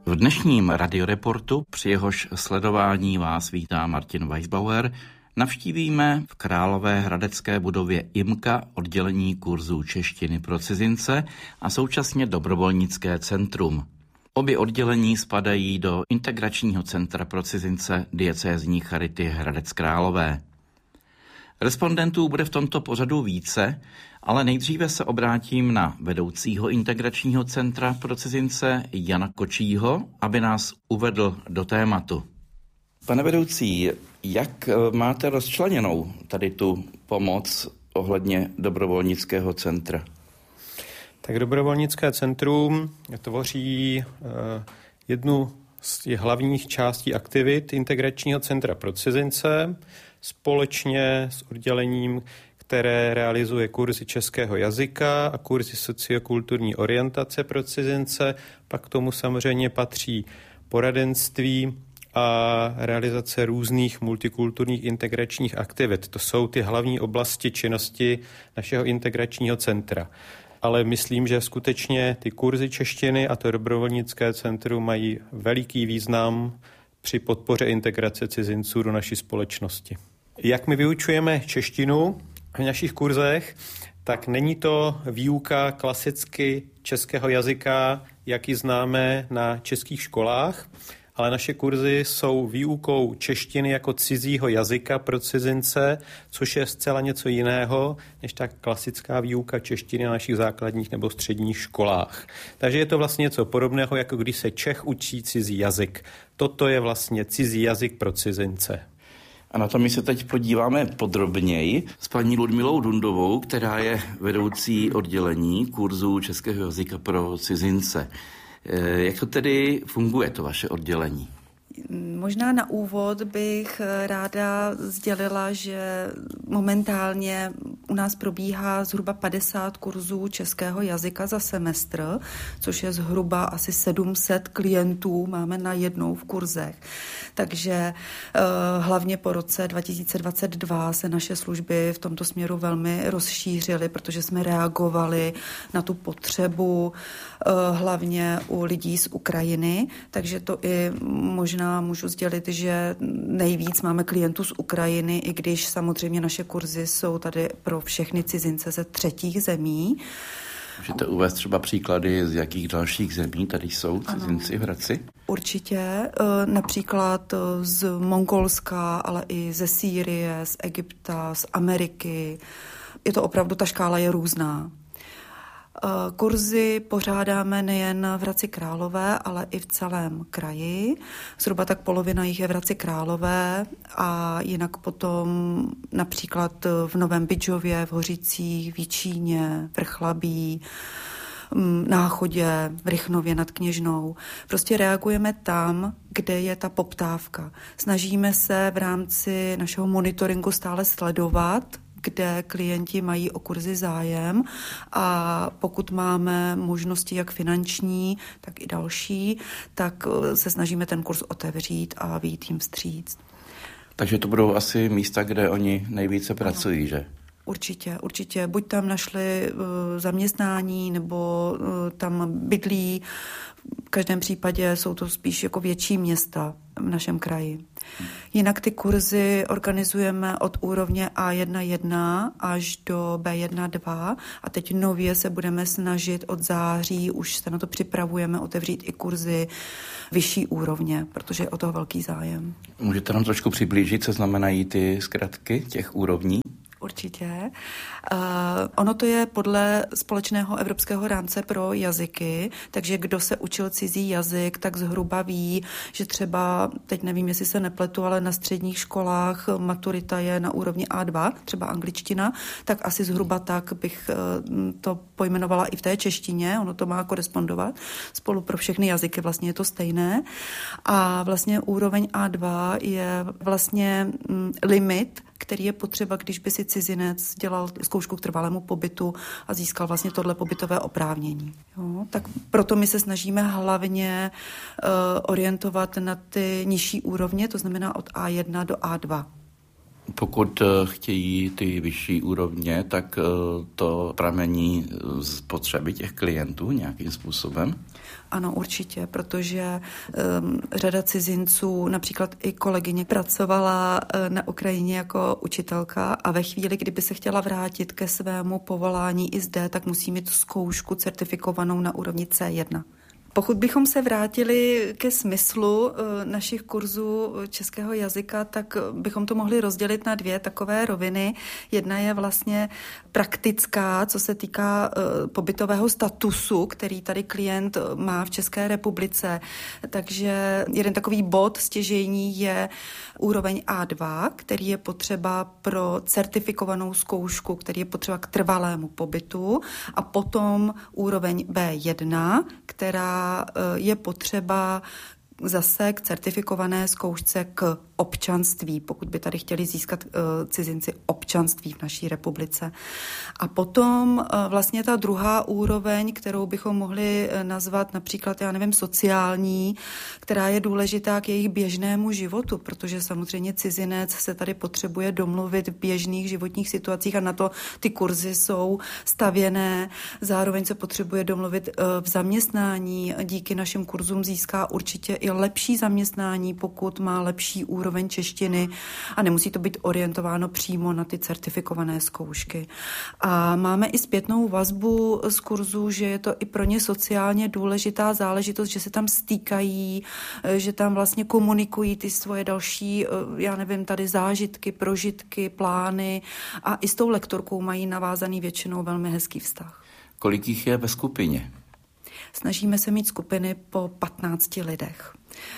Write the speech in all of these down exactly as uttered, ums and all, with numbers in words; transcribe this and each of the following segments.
V dnešním radioreportu, při jehož sledování vás vítá Martin Weisbauer, navštívíme v královéhradecké budově IMKA oddělení kurzů češtiny pro cizince a současně dobrovolnické centrum. Obě oddělení spadají do Integračního centra pro cizince diecézní charity Hradec Králové. Respondentů bude v tomto pořadu více, ale nejdříve se obrátím na vedoucího Integračního centra pro cizince Jana Kočího, aby nás uvedl do tématu. Pane vedoucí, jak máte rozčleněnou tady tu pomoc ohledně dobrovolnického centra? Tak dobrovolnické centrum tvoří jednu z těch hlavních částí aktivit Integračního centra pro cizince společně s oddělením, které realizuje kurzy českého jazyka a kurzy sociokulturní orientace pro cizince. Pak k tomu samozřejmě patří poradenství a realizace různých multikulturních integračních aktivit. To jsou ty hlavní oblasti činnosti našeho integračního centra. Ale myslím, že skutečně ty kurzy češtiny a to dobrovolnické centrum mají veliký význam při podpoře integrace cizinců do naší společnosti. Jak my vyučujeme češtinu v našich kurzech, tak není to výuka klasicky českého jazyka, jak ji známe na českých školách, ale naše kurzy jsou výukou češtiny jako cizího jazyka pro cizince, což je zcela něco jiného, než ta klasická výuka češtiny na našich základních nebo středních školách. Takže je to vlastně něco podobného, jako když se Čech učí cizí jazyk. Toto je vlastně cizí jazyk pro cizince. A na to my se teď podíváme podrobněji s paní Ludmilou Dundovou, která je vedoucí oddělení kurzů českého jazyka pro cizince. Jak to tedy funguje, to vaše oddělení? Možná na úvod bych ráda sdělila, že momentálně u nás probíhá zhruba padesát kurzů českého jazyka za semestr, což je zhruba asi sedm set klientů máme na jednou v kurzech. Takže hlavně po roce dva tisíce dvacet dva se naše služby v tomto směru velmi rozšířily, protože jsme reagovali na tu potřebu hlavně u lidí z Ukrajiny, takže to i možná můžu sdělit, že nejvíc máme klientů z Ukrajiny, i když samozřejmě naše kurzy jsou tady pro všechny cizince ze třetích zemí. Můžete uvést třeba příklady, z jakých dalších zemí tady jsou cizinci v Hradci? Určitě, například z Mongolska, ale i ze Sýrie, z Egypta, z Ameriky. Je to opravdu, ta škála je různá. Kurzy pořádáme nejen v Hradci Králové, ale i v celém kraji. Zhruba tak polovina jich je v Hradci Králové a jinak potom například v Novém Bydžově, v Hořicích, v Jičíně, Vrchlabí, Náchodě, v Rychnově nad Kněžnou. Prostě reagujeme tam, kde je ta poptávka. Snažíme se v rámci našeho monitoringu stále sledovat, kde klienti mají o kurzy zájem a pokud máme možnosti jak finanční, tak i další, tak se snažíme ten kurz otevřít a vyjít jim vstříc. Takže to budou asi místa, kde oni nejvíce pracují, ano. Že? Určitě, určitě. Buď tam našli uh, zaměstnání, nebo uh, tam bydlí. V každém případě jsou to spíš jako větší města v našem kraji. Jinak ty kurzy organizujeme od úrovně A jedna jedna až do B jedna dva a teď nově se budeme snažit od září, už se na to připravujeme, otevřít i kurzy vyšší úrovně, protože je o toho velký zájem. Můžete nám trošku přiblížit, co znamenají ty zkratky těch úrovní? Určitě. Uh, ono to je podle společného evropského rámce pro jazyky, takže kdo se učil cizí jazyk, tak zhruba ví, že třeba, teď nevím, jestli se nepletu, ale na středních školách maturita je na úrovni A dva, třeba angličtina, tak asi zhruba tak bych uh, to pojmenovala i v té češtině, ono to má korespondovat spolu pro všechny jazyky, vlastně je to stejné. A vlastně úroveň A dva je vlastně mm, limit, který je potřeba, když by si cizinec dělal zkoušku k trvalému pobytu a získal vlastně tohle pobytové oprávnění. Jo? Tak proto my se snažíme hlavně uh, orientovat na ty nižší úrovně, to znamená od A jedna do A dva. Pokud chtějí ty vyšší úrovně, tak to pramení z potřeby těch klientů nějakým způsobem? Ano, určitě, protože um, řada cizinců, například i kolegyně, pracovala uh, na Ukrajině jako učitelka a ve chvíli, kdyby se chtěla vrátit ke svému povolání i zde, tak musí mít zkoušku certifikovanou na úrovni C jedna. Pokud bychom se vrátili ke smyslu našich kurzů českého jazyka, tak bychom to mohli rozdělit na dvě takové roviny. Jedna je vlastně praktická, co se týká pobytového statusu, který tady klient má v České republice. Takže jeden takový bod stěžejní je úroveň A dva, který je potřeba pro certifikovanou zkoušku, který je potřeba k trvalému pobytu, a potom úroveň B jedna, která je potřeba zase k certifikované zkoušce k občanství, pokud by tady chtěli získat uh, cizinci občanství v naší republice. A potom uh, vlastně ta druhá úroveň, kterou bychom mohli uh, nazvat například, já nevím, sociální, která je důležitá k jejich běžnému životu, protože samozřejmě cizinec se tady potřebuje domluvit v běžných životních situacích a na to ty kurzy jsou stavěné. Zároveň se potřebuje domluvit uh, v zaměstnání. Díky našim kurzům získá určitě i lepší zaměstnání, pokud má lepší úroveň češtiny a nemusí to být orientováno přímo na ty certifikované zkoušky. A máme i zpětnou vazbu z kurzů, že je to i pro ně sociálně důležitá záležitost, že se tam stýkají, že tam vlastně komunikují ty svoje další, já nevím, tady zážitky, prožitky, plány a i s tou lektorkou mají navázaný většinou velmi hezký vztah. Kolik jich je ve skupině? Snažíme se mít skupiny po patnácti lidech.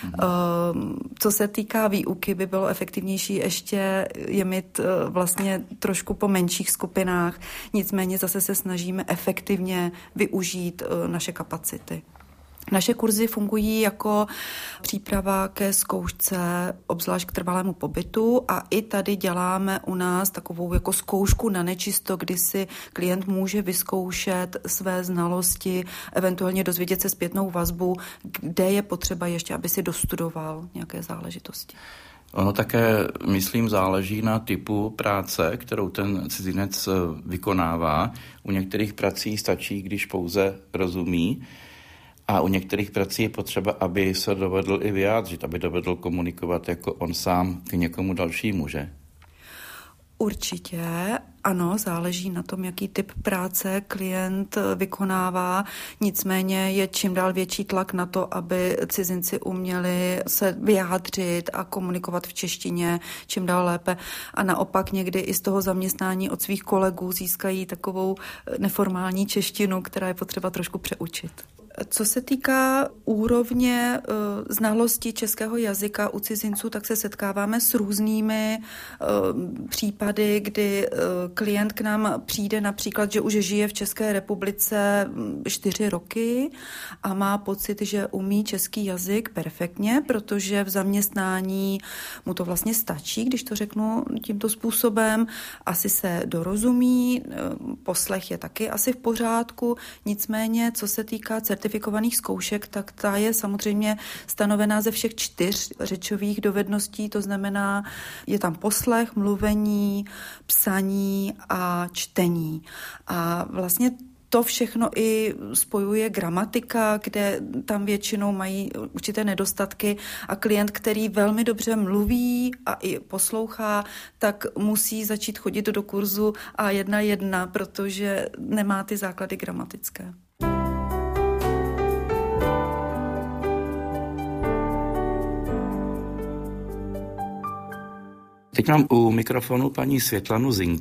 Mm. Co se týká výuky, by bylo efektivnější ještě je mít vlastně trošku po menších skupinách, nicméně zase se snažíme efektivně využít naše kapacity. Naše kurzy fungují jako příprava ke zkoušce, obzvlášť k trvalému pobytu, a i tady děláme u nás takovou jako zkoušku na nečisto, kdy si klient může vyzkoušet své znalosti, eventuálně dozvědět se zpětnou vazbu, kde je potřeba ještě, aby si dostudoval nějaké záležitosti. Ono také, myslím, záleží na typu práce, kterou ten cizinec vykonává. U některých prací stačí, když pouze rozumí, a u některých prací je potřeba, aby se dovedl i vyjádřit, aby dovedl komunikovat jako on sám k někomu dalšímu, že? Určitě, ano, záleží na tom, jaký typ práce klient vykonává, nicméně je čím dál větší tlak na to, aby cizinci uměli se vyjádřit a komunikovat v češtině čím dál lépe, a naopak někdy i z toho zaměstnání od svých kolegů získají takovou neformální češtinu, která je potřeba trošku přeučit. Co se týká úrovně uh, znalosti českého jazyka u cizinců, tak se setkáváme s různými uh, případy, kdy uh, klient k nám přijde například, že už žije v České republice čtyři roky a má pocit, že umí český jazyk perfektně, protože v zaměstnání mu to vlastně stačí, když to řeknu tímto způsobem. Asi se dorozumí, uh, poslech je taky asi v pořádku, nicméně co se týká certifikovaných zkoušek, tak ta je samozřejmě stanovená ze všech čtyř řečových dovedností, to znamená, je tam poslech, mluvení, psaní a čtení. A vlastně to všechno i spojuje gramatika, kde tam většinou mají určité nedostatky, a klient, který velmi dobře mluví a i poslouchá, tak musí začít chodit do kurzu A jedna jedna, protože nemá ty základy gramatické. Teď mám u mikrofonu paní Světlanu Zink.